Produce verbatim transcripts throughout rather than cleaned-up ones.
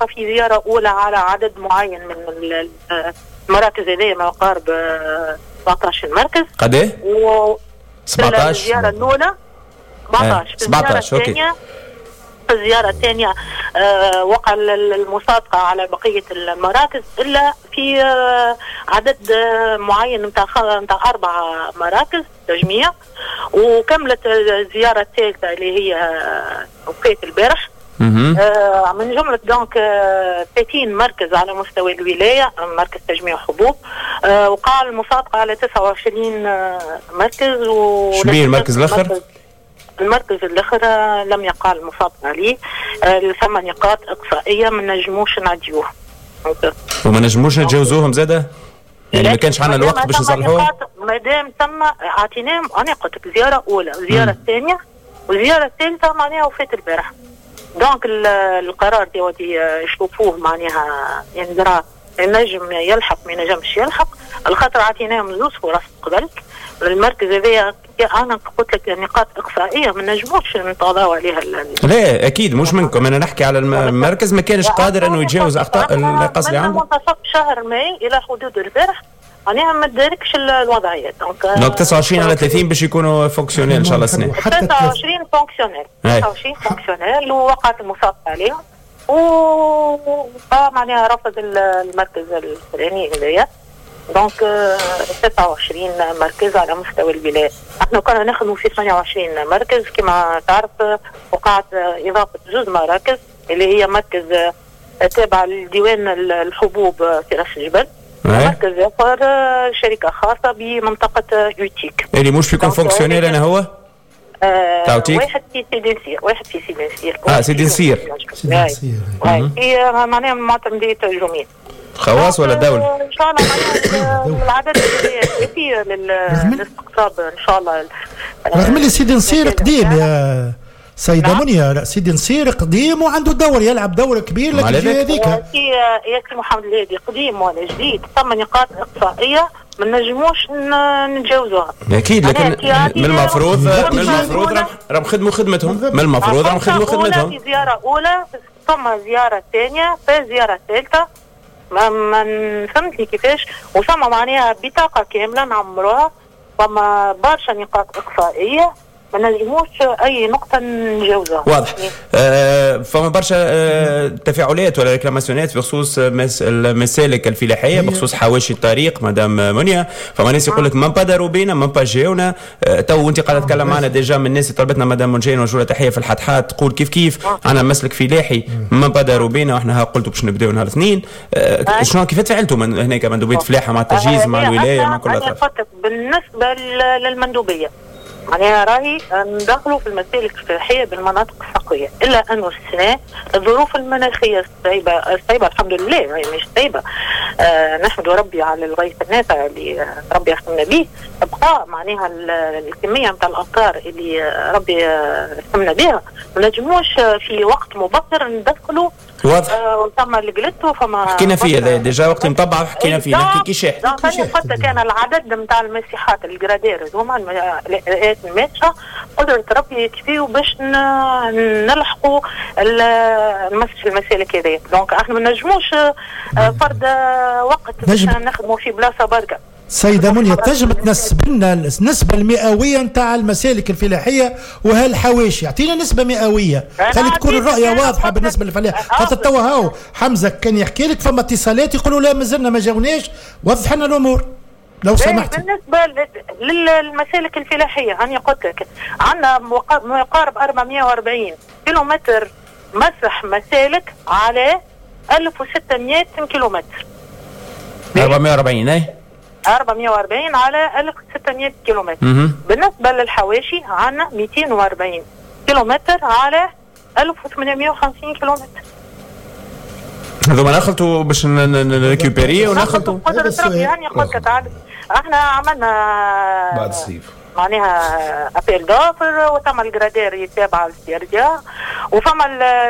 يبقى في زياره اولى على عدد معين من المراكز هذه، ما يقارب سبعطاش مركز. قد ايه؟ سبعطاش. الزياره الاولى سبعطاش. سبعطاش اوكي. في الزيارة الثانية آه وقع المصادقة على بقية المراكز، إلا في آه عدد آه معين نتاع نتاع أربع مراكز تجميع. وكملت الزيارة الثالثة اللي هي وقيت البارح آه من جملة دونك آه ثلاثين مركز على مستوى الولاية، مركز تجميع حبوب. آه وقع المصادقة على تسعة وعشرين آه مركز. شبيه المركز الآخر؟ المركز الاخر لم يقع المصادقه عليه. ثم نقاط اقصائيه ما نجموش نعديوها وما نجموش نتجاوزوهم زاده، يعني ما كانش عندنا الوقت باش نصلحوه. ما دام ثم اعطيناهم، انا قلت لك زياره اولى وزياره الثانيه والزياره الثالثه معناها وفات البارح. دونك القرار دي يشوفوه معناها ينزرع ينجم يلحق ما ينجمش يلحق، الخاطر اعطيناهم زوج فرص قبل المركز هذا. انا قلت لك نقاط اقصائيه ما نجموش نتغاضوا عليها. لا اكيد مش منكم، انا نحكي على المركز ما كانش قادر انه يتجاوز اخطاء القص اللي عنده. منتصف شهر ماي الى حدود البارح معناها ما تداركش الوضعيه. دونك دونك تسعة وعشرين على ثلاثين باش يكونوا فونكسيونيل ان شاء الله السنه. تسعة وعشرين فونكسيونيل تسعة وعشرين فونكسيونيل ووقعت المصادقه عليهم. و معناها رفض المركز الفلاني هذايا. دونك ستة وعشرين مركز على مستوى الولاية. احنا كنا نخدموا في ثمانية وعشرين مركز كما تعرف. وقعت اضافة جزء مراكز اللي هي مركز تابع لديوان الحبوب في راس الجبل، مركز اخر شركة خاصة بمنطقة يوتيك اللي مش بيكون فونكسيونيل. انا هو آه واحد في سيدي نسير واحد في سيدي نسير اه سيدي نسير هي معناها معتمدية الجميع خواص ولا دولة؟ ان شاء الله العدد كثير للاستقطاب ان شاء الله. رغم اللي سيدي نصير قديم يا سيدة منيا، لا سيدي نصير قديم وعنده دور يلعب دور كبير، لكن في هذيك يا سي محمد الهادي قديم ولا جديد ثم نقاط اقصائية ما نجموش نتجاوزوها اكيد، لكن من المفروض من المفروض راهم خدموا خدمتهم، من المفروض راهم خدموا خدمتهم. في زيارة أولى ثم زيارة ثانية فزيارة ثالثة ما ما فهمتني كيفاش. وثم معناها بطاقة كاملة نعمروها، فما برشا نقاط إقصائية ما نجموش أي نقطة نجاوزها. واضح. آه فما برشا آه تفاعلات ولا ريكلاماسيونات بخصوص المسالك الفلاحية، بخصوص حواشي الطريق مدام منيا. فما ناس يقول لك ما داروا بينا ما جاونا. آه تو وانت قاعده تتكلم معنا ديجا من الناس طلبتنا مدام منجين وجوله تحيه في الحتحات تقول كيف كيف انا مسلك فلاحي ما داروا بينا واحنا قلتوا باش نبداو نهار اثنين. آه شنو كيف تفعلتوا من هناك مندوبيه فلاحه مع التجهيز مع الولايه مع كل الاطراف؟ بالنسبه للمندوبيه معناها راهي ندخلوا في المسالك الفلاحيه بالمناطق السقيه، الا انه السنه الظروف المناخيه الصعيبه الصعيبه الحمد لله هي مش صعيبه. آه نحمد ربي على الغيث النافع اللي ربي يختمنا به، ابقاء معناها الكميه نتاع الامطار اللي ربي يختمنا بها ما نجموش في وقت مبكر ندخلوا. واضح. آه ثم اللي قلته فما حكينا فيه ديجا وقت مطبع حكينا فيه نحكي كي شاح. قلت كان العدد نتاع المساحات الجرادير هذوما الآلات الماتشة قدرة ربي يكفيو باش نلحقوا المسالك هذيا. دونك احنا ما نجموش فرد وقت باش نخدموا في بلاصه بركه. سيدة منيا تنجم تنسب لنا النسبة المئوية نتاع المسالك الفلاحية وهالحواشي، اعطينا نسبة مئوية خلي تكون الرؤية واضحة بالنسبة للفلاح. خاطر توا هاو حمزة كان يحكي لك فما اتصالات يقولوا لا مازلنا ما جاوناش، وضح لنا الأمور لو سمحت. بالنسبة للمسالك الفلاحية أنا قلت لك عندنا ما يقارب أربعمائة وأربعين كيلومتر مسح مسالك على ألف وستمائة كيلومتر. أربعمائة وأربعين اي أربعمائة وأربعين على ألف وستمائة كيلومتر. بالنسبة للحواشي عندنا مئتين وأربعين كيلومتر على ألف وثمانمائة وخمسين كيلومتر. هذوما نخلطوا باش نريكوبيري ونخلطوا. قدرة ربي يعني قلت تعال احنا عملنا بعد الصيف معناها ابيل دوفر وثم الجرادير يتابع الاسترجاع وفما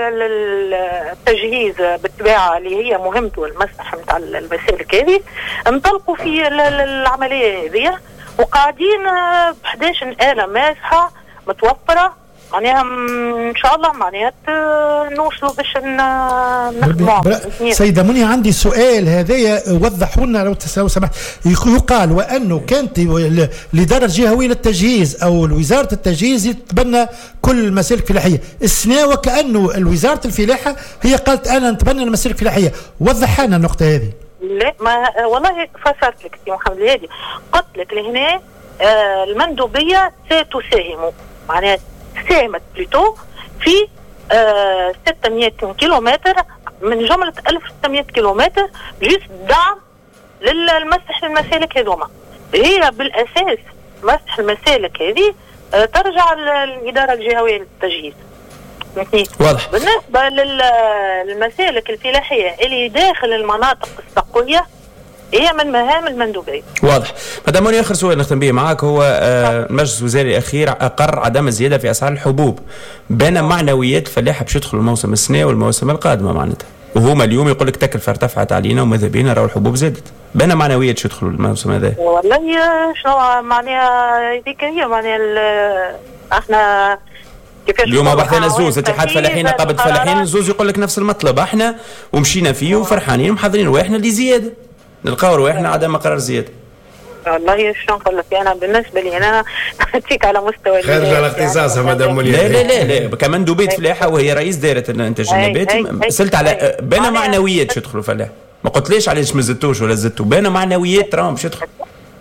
التجهيز بالطبيعه اللي هي مهمته المسح نتاع المسالك هذه. انطلقوا في العمليه هذه وقاعدين ب إحدى عشر آلة ماسحه متوفره معناها ان شاء الله معناها نوصلوا باش نخدموا. سيده منيا عندي سؤال هذايا وضحوا لنا لو سمحت. يقال وانه كانت الاداره الجهويه للتجهيز او وزاره التجهيز تتبنى كل المسالك الفلاحيه، السنه وكانه وزاره الفلاحه هي قالت انا نتبنى المسالك الفلاحيه، وضح لنا النقطه هذه. لا ما والله فسرت لك سي محمد الهادي، قلت لك لهنا آه المندوبيه ستساهم معناها ساهمت بلوتو في آه ستمائة كيلومتر من جمله ألف وستمائة كيلومتر جيس دعم للمسح المسالك هذوما. هي بالاساس مسح المسالك هذه آه ترجع للاداره الجهويه للتجهيز. واضح. بالنسبه للمسالك الفلاحيه اللي داخل المناطق الصقليه هي من مهام المندوبيه. واضح. مدام منيا اخر سؤال نختم به معك هو آه المجلس الوزاري الاخير اقر عدم الزياده في اسعار الحبوب بين معنويات الفلاحه باش يدخلوا الموسم السنه والمواسم القادمه معناتها، وهما اليوم يقول لك التكلفه ارتفعت علينا وماذا بينا راهو الحبوب زادت، بين معنويات شو يدخلوا الموسم هذا؟ والله شنو معناها هذيك هي معناها احنا كيفاش اليوم بحثنا الزوز اتحاد فلاحين نقابه فلاحين الزوز يقول لك نفس المطلب احنا ومشينا فيه وفرحانين ومحضرين رواحنا اللي زياده نلقاو رواحنا عدم قرار زياده. والله شنو نقول لك انا بالنسبه لي انا نحكيك على مستوى خارج على اختصاصها مدام منيا. لا لا لا لا كمندوبيه فلاحه وهي رئيس دائره الانتاج النباتي سالت على بين معنويات شو يدخلوا فلاح، ما قلتليش علاش ما زدتوش ولا زدتوا، بين معنويات راهم باش يدخلوا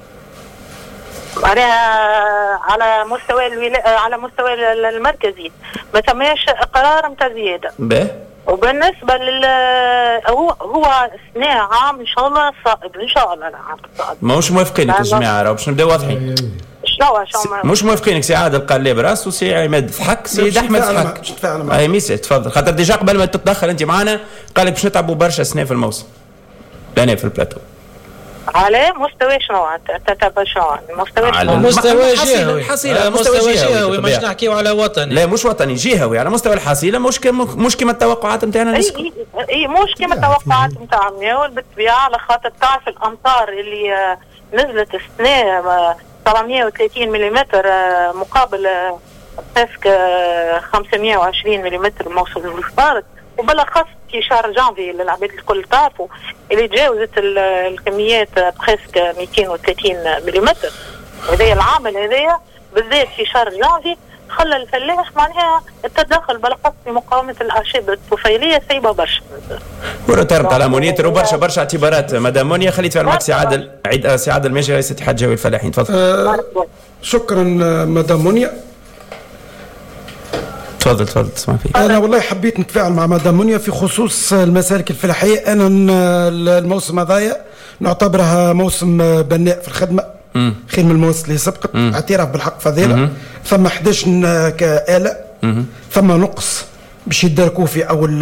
معناها على مستوى الولا... على مستوى المركزي ما تماش قرار نتاع زياده. باهي. وبالنسبه لل هو هو سنة عام ان شاء الله صائب ان شاء الله العام صائب. ماهوش موافقينك يا جماعه راهو باش نبداو واضحين. شنو شنو مش موافقينك سي عادل قلاب راس وسي عماد ضحك سي احمد ضحك. اي ميسي تفضل خاطر ديجا قبل ما تتدخل انت معنا قال لك باش نتعبوا برشا سنة في الموسم. لهنا في البلاتو. على مستوى شنو تتابع شنو مستوى على مستوى جهوي الحصيله مستوى جهوي مش نحكيو على وطني. لا مش وطني جهوي على مستوى الحصيله مش مش كما التوقعات نتاعنا. اي اي مش كما التوقعات نتاعنا بالطبيعه على خاطر تعرف الامطار اللي نزلت السنه سبعمائة وثلاثين ملم مقابل بريسك خمسمائة وعشرين ملم الموسم الفارط، وبالاخص في شهر جانفي اللي العباد الكل تعرفوا اللي تجاوزت الكميات بريسك مئتين وثلاثين ملم. هذايا العامل هذايا بالذات في شهر جانفي خلى الفلاح معناها التدخل بالاخص في مقاومه الاعشاب الطفيليه سايبه برشا. ورترت على مونيتر وبرشا برشا اعتبارات. مدام منيا خليت فيها معك سي عادل عيد سي عادل ماشي رئيس اتحاد جهوي الفلاحين تفضل. أه شكرا مدام منيا. تفضل تفضل تسمع فيك. انا والله حبيت نتفاعل مع مدام منيا في خصوص المسالك الفلاحيه. انا الموسم هذايا نعتبرها موسم بناء في الخدمه خير من المواسم اللي سبقت، اعتراف بالحق فضيله. ثم احد عشر كآلة، ثم نقص باش يداركوا في اول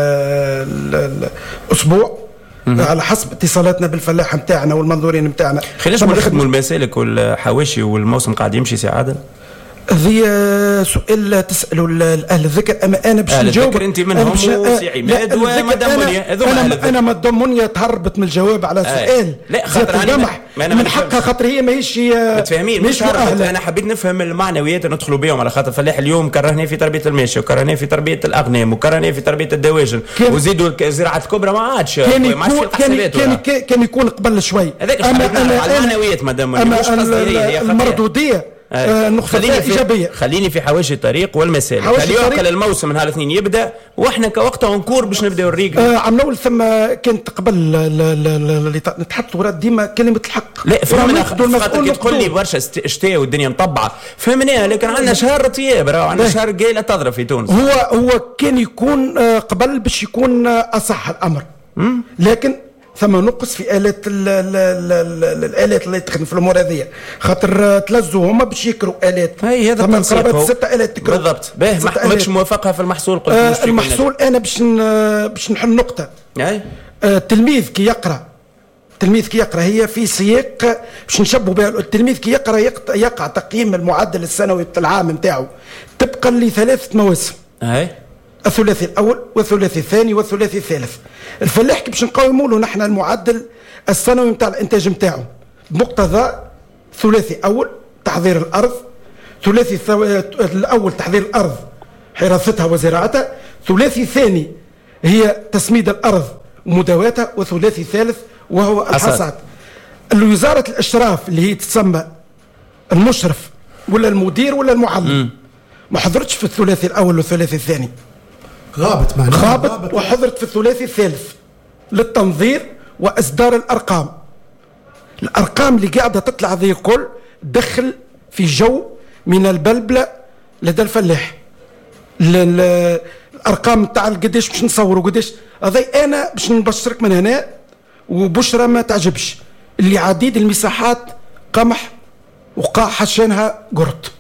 الاسبوع على حسب اتصالاتنا بالفلاح نتاعنا والمنظورين نتاعنا. خلينا نخدموا المسالك والحواشي والموسم قاعد يمشي سي عادل. هذه سؤال تسالوا الاهل الذكر، اما انا باش نجاوب. انت منهم وسي عماد ومدام منيا انا انا مدام منيا تهربت من الجواب على سؤال. لا خاطر انا من حقها خاطر هي ماهيش متفاهمين مش انا حبيت نفهم المعنويات اللي ندخلوا بهم على خاطر الفلاح اليوم كرهناه في تربيه الماشيه وكرهناه في تربيه الاغنام وكرهناه في تربيه الدواجن وزيدوا زراعه الكبرى ما عادش ما عادش في حسابات. كان كان يكون قبل شوي. هذاك المعنويات مدام منيا مش قصدي هي المردوديه النقطة إيجابية. خليني في حواشي الطريق والمسالك. هل يعقل الموسم نهار الاثنين يبدا واحنا كوقت نكور باش نبداو الريق؟ آه عم نقول ثم كانت قبل اللي نتحطوا ورا ديما كلمة الحق. لا فهمنا خاطر كي تقول لي برشا شتاء والدنيا مطبعة فهمناها، لكن عندنا شهر طياب راهو عندنا شهر قايلة تضرب في تونس. هو هو كان يكون قبل باش يكون أصح الأمر، لكن ثم نقص في آلات الآلات اللي تخدم في الأمور هذه خاطر تلزوا هما باش يكروا آلات. هي هذا ثم قرابة ستة آلات تكروا بالضبط. باهي ما حكمتش موافقها في المحصول قلت آه المحصول أنا باش باش نحل نقطة. أي آه التلميذ كي يقرأ التلميذ كي يقرأ هي في سياق باش نشبهوا بها. التلميذ كي يقرأ يقع تقييم المعدل السنوي العام نتاعو طبقا لثلاثة مواسم. أي الثلاثي الاول والثلاثي الثاني والثلاثي الثالث. الفلاح باش نقاوموا له نحن المعدل السنوي نتاع الانتاج نتاعو بمقتضى ثلاثي اول تحضير الارض، ثلاثي الثو... الأول تحضير الأرض حراستها وزراعتها، ثلاثي ثاني هي تسميد الأرض ومداواتها، وثلاثي ثالث وهو الحصاد. وزارة الإشراف اللي هي تسمى المشرف ولا المدير ولا المعلم ما حضرتش في الثلاثي الأول والثلاثي الثاني، غابت معنا غابت وحضرت في الثلاثي الثالث للتنظير وإصدار الأرقام. الأرقام اللي قاعدة تطلع ذي الكل دخل في جو من البلبلة لدى الفلاح. الأرقام تاع قديش باش نصوروا قديش هذي أنا باش نبشرك من هنا وبشرة ما تعجبش، اللي عديد المساحات قمح وقاع حشانها قرط،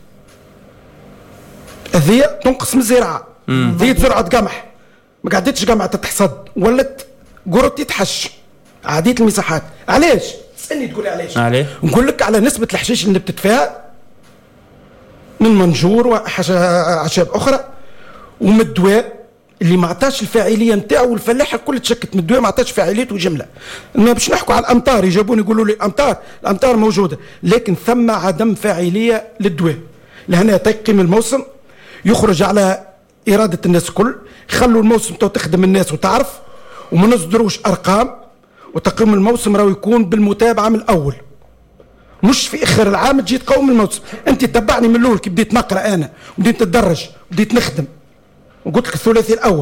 هذه تنقص من الزراعة، هذه زرعة قمح ما قعدتش قمح تتحصد ولت قرط يتحش عديد المساحات. علاش؟ تسألني تقول لي علاش؟ عليه؟ نقول لك على نسبة الحشيش اللي نبتت فيها من منجور وأعشاب أخرى ومن الدواء اللي ما عطاش الفاعليه نتاعو، والفلاحه الكل تشكت من الدواء ما عطاش فاعليته جمله. ما باش نحكوا على الامطار، يجابوني يقولوا لي الامطار الامطار موجوده، لكن ثم عدم فاعليه للدواء. لهنا تقييم الموسم يخرج على اراده الناس الكل، خلوا الموسم تو تخدم الناس وتعرف، وما نصدروش ارقام. وتقييم الموسم راهو يكون بالمتابعه من الاول، مش في اخر العام تجي تقوم الموسم. انت تتبعني من الاول كي بديت نقرا انا وبديت نتدرج وبديت نخدم، وقلت لك الثلاثي الاول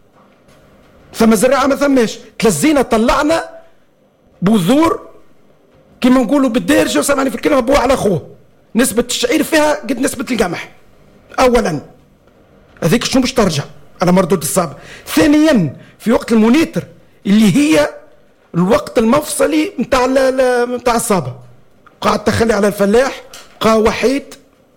ثم زراعه ما ثماش، تلزينا طلعنا بذور كما نقولوا بالدارجه وسامعني في الكلمه بوع على اخوه، نسبه الشعير فيها قد نسبه القمح. اولا هذيك شنو باش ترجع على مردود الصعب. ثانيا في وقت المونيتر اللي هي الوقت المفصلي نتاع نتاع الصابه، قاعد تخلي على الفلاح بقى وحيد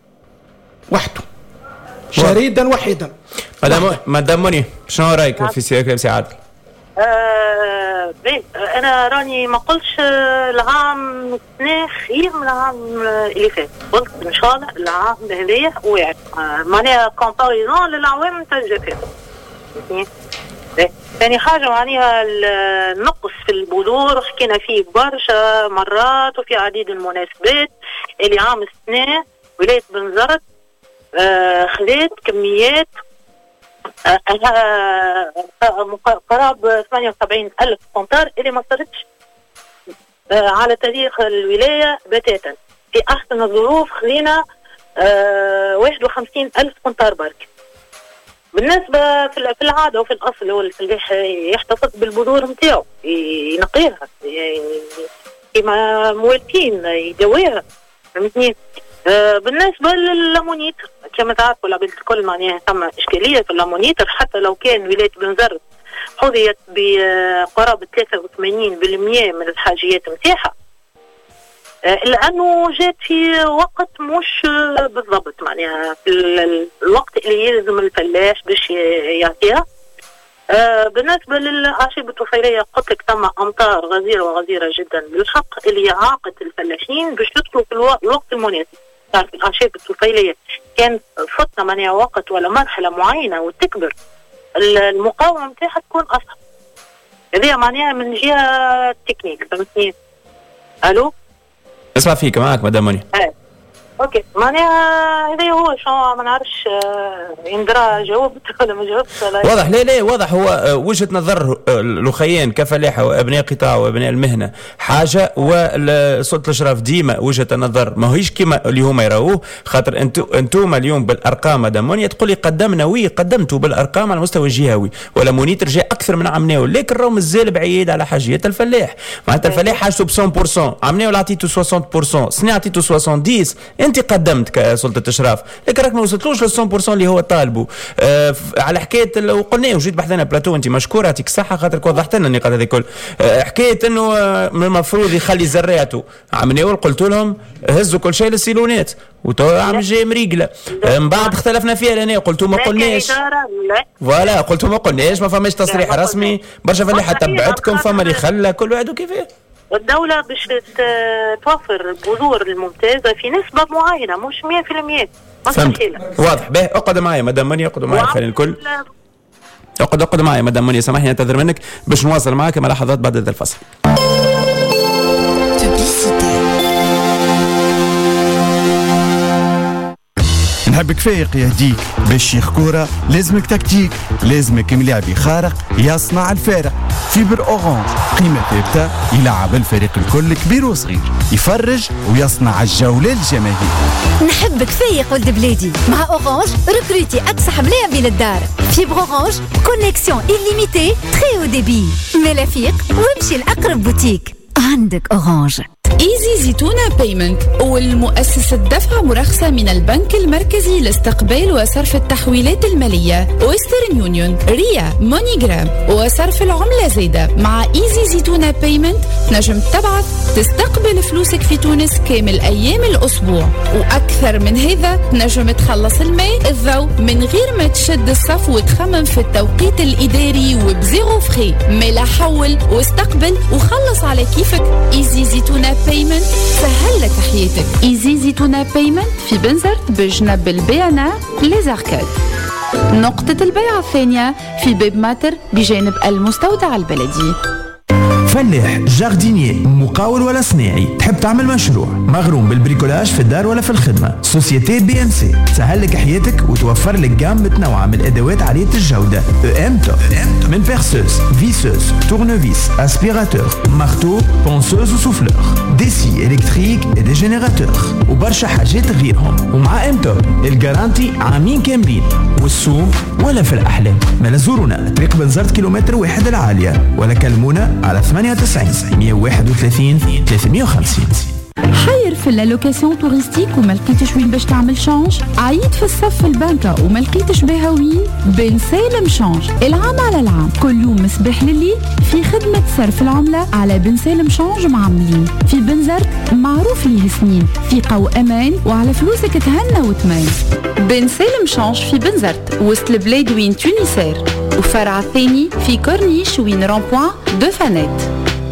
وحده شريدا وحيدا. مدام مدام منى شنو رايك في سياق سعادتك؟ آه انا راني ما قلتش العام السنه خير من العام اللي فات، قلت ان شاء الله العام هذايا واعر، آه معناها كومباريزون للعوام تاع اللي فاتوا. ثاني حاجه معناها النقص في البذور حكينا فيه برشا مرات وفي عديد المناسبات، اللي عام السنه ولايه بنزرت آه خذت كميات آه آه قراب ثمانية وسبعين ألف قنطار اللي ما صارتش آه على تاريخ الولاية بتاتا. في أحسن الظروف خذينا آه واحد وخمسين ألف قنطار برك. بالنسبة في العادة وفي الأصل هو الفلاح يحتفظ بالبذور نتاعو ينقيها كما موالفين يدويها، فهمتني؟ آه بالنسبة للمونيتر كما تعرفوا العباد الكل معناها ثم إشكالية في المونيتر، حتى لو كان ولاية بنزرت حظيت بقرابة ثلاثة وثمانين بالمئة من الحاجيات نتاعها، آه إلا أنه جات في وقت مش بالضبط، معناها في الوقت اللي يلزم الفلاح باش يعطيها. آه بالنسبة للأعشاب الطفيلية قلت لك ثم أمطار غزيرة وغزيرة جدا بالحق اللي عاقت الفلاحين باش يدخلوا في الوقت, الوقت المناسب. تعرف الأعشاب الطفيلية كان فتنا معناها وقت ولا مرحلة معينة وتكبر المقاومة نتاعها تكون أصعب. هذه معناها من جهة تكنيك، فهمتني؟ ألو؟ اسمع فيك معك مدام منى. اوكي معناها هذا هو شو ما نعرفش يندرى جاوبت ولا ما جاوبتش ولا واضح. لا لا واضح، هو وجهه نظر الاخيين كفلاحه وابناء قطاع وابناء المهنه حاجه، وسلطه الاشراف ديما وجهه النظر ماهيش كيما اللي هما يراوه. خاطر انتم انتم اليوم بالارقام مدام منى تقول لي قدمنا وي قدمتوا بالارقام على المستوى الجهوي ولا مونيتر جاء اكثر من عمناه، لكن راهو مازال بعيد على حاجيات الفلاح. معناتها الفلاح حاجته ب مية بالمئة، عمناه عطيته ثمانين بالمئة، سنة عطيته سبعين بالمئة، انت قدمت كسلطه اشراف لكن راك ما وصلتلوش لل مية بالمئة اللي هو طالبه. آه على حكايه لو قلنا وجيت بحثنا بلاتو، انت مشكور يعطيك الصحه خاطرك وضحت لنا النقاط هذه الكل. آه حكايه انه آه من المفروض يخلي زراعته عمناول، قلت لهم هزوا كل شيء للسيلونات وتو عام جاي مريقله. آه من بعد اختلفنا فيها لنا، قلتوا ما قلناش فوالا، قلتوا ما قلناش، ما فماش تصريح رسمي، برشا فلاحه تبعتكم، فما اللي خلى كل واحد وكيفاه. الدولة باش توفر البذور الممتازة في نسبة معينة مش مية بالمئة. فهمت واضح. باهي اقعد معايا مدام منى، اقعدوا معايا خلينا الكل اقعد اقعد معايا مدام منى، سامحني اعتذر منك باش نواصل معاك ملاحظات بعد هذا الفصل. نحبك فايق يهديك. باش شيخ كورة لازمك تكتيك، لازمك ملاعبي خارق يصنع الفارق. فيبر أورانج قيمة ثابتة، يلعب الفريق الكل كبير وصغير، يفرج ويصنع الجولة للجماهير. نحبك فايق ولد بلادي. مع أورانج ركروتي أكسح ملاعبي للدار. فيبر أورانج كونيكسيون إليميتي تري أو ديبي. ملافيق وامشي لأقرب بوتيك. عندك أورانج. ايزي زيتونة بيمنت والمؤسسة دفع مرخصة من البنك المركزي لاستقبال وصرف التحويلات المالية ويسترن يونيون، ريا، مونيجرام وصرف العملة زايدة. مع ايزي زيتونة بيمنت نجم تبعث تستقبل فلوسك في تونس كامل أيام الأسبوع، وأكثر من هذا نجم تخلص الماء الضوء من غير ما تشد الصف وتخمم في التوقيت الإداري وبزيرو فخي. ملا حول واستقبل وخلص على كيفك. ايزي زيتونة بيمنت سهل لك حياتك. ايزي زيتونة بيمنت في بنزرت بجنب البيانا ليزاركاد. نقطة البيع الثانية في باب ماتر بجانب المستودع البلدي. فلاح، جاردينيي، مقاول ولا صناعي، تحب تعمل مشروع مغروم بالبريكولاج في الدار ولا في الخدمة، سوسيتي بي ام سي تسهل لك حياتك وتوفر لك جام متنوعة من الادوات عالية الجودة. امتى من بيرسوس، فيسوس، تورنفيس، اسبيراتور، مارتو، بونسوز وسوفلور، ديسي الكتريك ودي جينيراتور وبرشا حاجات غيرهم. ومع امتى الجارانتي عامين كاملين، والسوم ولا في الاحلام. ما زورونا طريق بنزرت كيلومتر واحد العالية ولا كلمونا على ثمانية وتسعين مية وواحد وثلاثين ثلاثمية وخمسين. حير في اللوكاسيون توريستيك وما لقيتش وين باش تعمل شانج؟ عيد في الصف في البنكة وما لقيتش بها وين؟ بن سالم شانج العام على العام، كل يوم مصباح لليل في خدمة صرف العملة على بن سالم شانج معاملين. في بنزرت معروف ليه سنين، ثقة وأمان وعلى فلوسك تهنى وتميز. بن سالم شانج في بنزرت وسط البلاد وين تونسير، وفرع الثاني في كورنيش وين رامبوان دو فانيت.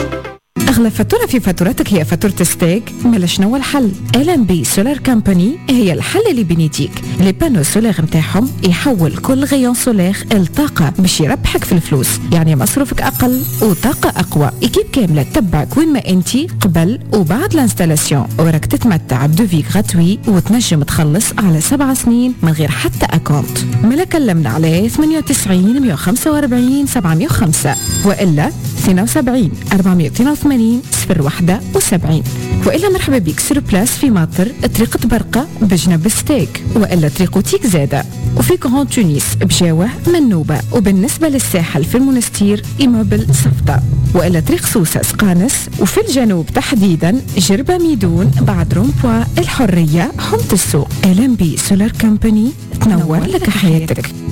أغلى فاتورة في فاتورتك هي فاتورة ستيك؟ مالا شنو الحل؟ ال ام بي سولار كامباني هي الحل اللي بنيتيك. لي بانو سولار نتاعهم يحول كل غيون سولار لطاقة باش يربحك في الفلوس، يعني مصروفك أقل وطاقة أقوى. إكيب كاملة تتبعك وين ما أنتي قبل وبعد الانستالاسيون، وراك تتمتع بدوفي غراتوي وتنجم تخلص على سبع سنين من غير حتى أكونت. مالا كلمنا على ثمانية وتسعين مية وخمسة وأربعين سبعمية وخمسة وإلا اثنين وسبعين أربعمية واثنين وثمانين صفر واحد وسبعين، وإلا مرحبا بك سور بلاس في ماطر طريق برقة بجنب ستيك، وإلا طريق تيك زادة، وفي كرون تونس بجاوة منوبة، وبالنسبة للساحل في المنستير إيموبل صفدة، وإلا طريق سوسة سقانس، وفي الجنوب تحديدا جربة ميدون بعد رومبوا الحرية حمت السوق. ال ام بي سولار كامباني تنور لك حياتك.